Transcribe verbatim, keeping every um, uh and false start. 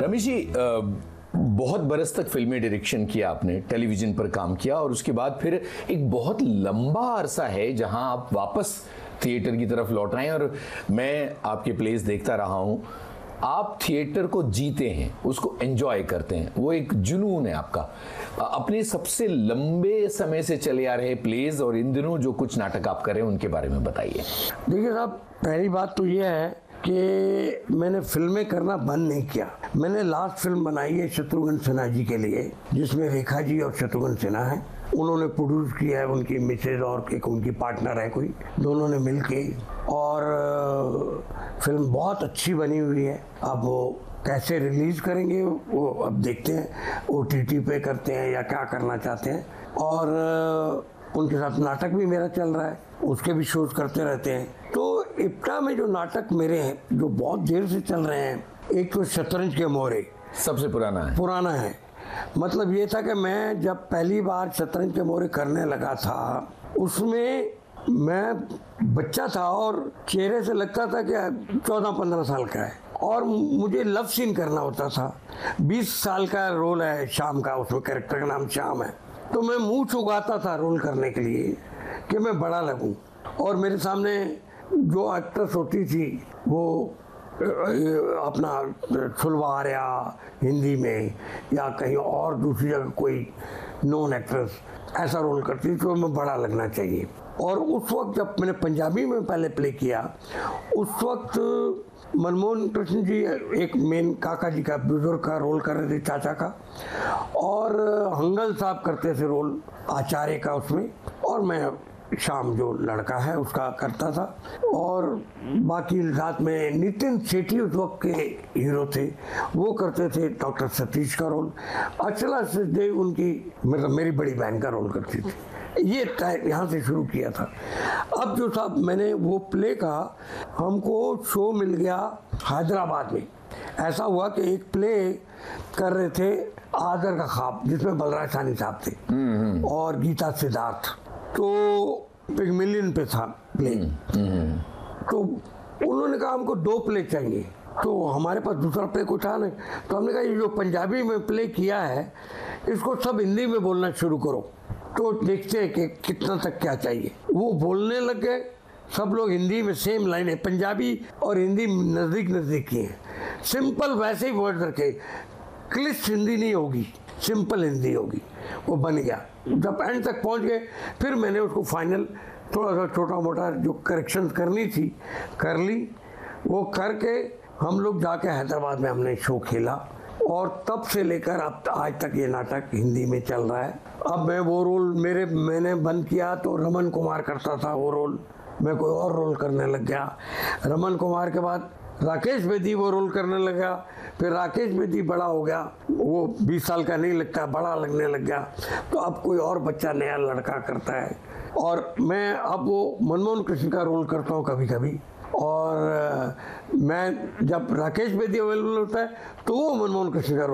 रमेश जी, बहुत बरस तक फिल्में डायरेक्शन किया आपने, टेलीविजन पर काम किया और उसके बाद फिर एक बहुत लंबा अरसा है जहां आप वापस थिएटर की तरफ लौट रहे हैं। और मैं आपके प्लेस देखता रहा हूं, आप थिएटर को जीते हैं, उसको एंजॉय करते हैं, वो एक जुनून है आपका। अपने सबसे लंबे समय से चले आ रहे प्लेज और इन दिनों जो कुछ नाटक आप कर रहे हैं उनके बारे में बताइए। देखिए साहब, पहली बात तो ये है कि मैंने फिल्में करना बंद नहीं किया। मैंने लास्ट फिल्म बनाई है शत्रुघ्न सिन्हा जी के लिए, जिसमें रेखा जी और शत्रुघ्न सिन्हा है। उन्होंने प्रोड्यूस किया है, उनकी मिसेज और एक उनकी पार्टनर है कोई, दोनों ने मिलके, और फिल्म बहुत अच्छी बनी हुई है। अब वो कैसे रिलीज करेंगे वो अब देखते हैं, ओटीटी पे करते हैं या क्या करना चाहते हैं। और उनके साथ नाटक भी मेरा चल रहा है, उसके भी शोज करते रहते हैं। तो इप्टा में जो नाटक मेरे हैं जो बहुत देर से चल रहे हैं, एक तो शतरंज के मोहरे सबसे पुराना है पुराना है मतलब ये था कि मैं जब पहली बार शतरंज के मोहरे करने लगा था, उसमें मैं बच्चा था और चेहरे से लगता था कि चौदह पंद्रह साल का है, और मुझे लव सीन करना होता था। बीस साल का रोल है श्याम का, उसमें कैरेक्टर का नाम श्याम है। तो मैं मुंह चुगाता था रोल करने के लिए कि मैं बड़ा लगूं, और मेरे सामने जो एक्ट्रेस होती थी वो अपना छुलवा आर्या हिंदी में या कहीं और दूसरी जगह कोई नॉन एक्ट्रेस ऐसा रोल करती थी, तो मैं बड़ा लगना चाहिए। और उस वक्त जब मैंने पंजाबी में पहले प्ले किया, उस वक्त मनमोहन कृष्ण जी एक मेन काका जी का बुजुर्ग का रोल कर रहे थे, चाचा का, और हंगल साहब करते थे रोल आचार्य का उसमें, और मैं शाम जो लड़का है उसका करता था। और बाकी साथ में नितिन सेठी उस वक्त के हीरो थे, वो करते थे डॉक्टर सतीश का रोल। अचला सचदेव उनकी मतलब मेरी बड़ी बहन का रोल करती थी। ये यहाँ से शुरू किया था। अब जो साहब मैंने वो प्ले का, हमको शो मिल गया हैदराबाद में। ऐसा हुआ कि एक प्ले कर रहे थे आदर का ख्वाब, जिसमें बलराज साहनी साहब थे और गीता सिद्धार्थ, तो पिगमिलियन पे था प्ले। तो उन्होंने कहा हमको दो प्ले चाहिए, तो हमारे पास दूसरा प्ले कोई था नहीं। तो हमने कहा ये जो पंजाबी में प्ले किया है इसको सब हिंदी में बोलना शुरू करो, तो देखते हैं कि कितना तक क्या चाहिए। वो बोलने लग गए, सब लोग हिंदी में सेम लाइन है, पंजाबी और हिंदी नज़दीक नज़दीक की है। सिंपल वैसे ही वर्ड रखे, क्लिष्ट हिंदी नहीं होगी, सिंपल हिंदी होगी। वो बन गया। जब एंड तक पहुंच गए, फिर मैंने उसको फाइनल थोड़ा सा छोटा मोटा जो करेक्शन करनी थी कर ली। वो करके हम लोग जाके हैदराबाद में हमने शो खेला, और तब से लेकर अब आज तक ये नाटक हिंदी में चल रहा है। अब मैं वो रोल मेरे मैंने बंद किया तो रमन कुमार करता था वो रोल, मैं कोई और रोल करने लग गया। रमन कुमार के बाद राकेश बेदी वो रोल करने लगा, फिर राकेश बेदी बड़ा हो गया, वो बीस साल का नहीं लगता, बड़ा लगने लग गया, तो अब कोई और बच्चा नया लड़का करता है। और मैं अब वो मनमोहन कृष्ण का रोल करता हूँ कभी कभी, और मैं जब राकेश बेदी अवेलेबल होता है तो वो मनमोहन कृष्ण का